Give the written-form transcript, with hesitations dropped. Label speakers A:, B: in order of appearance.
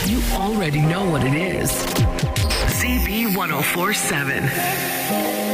A: You already know what it is. CB 1047.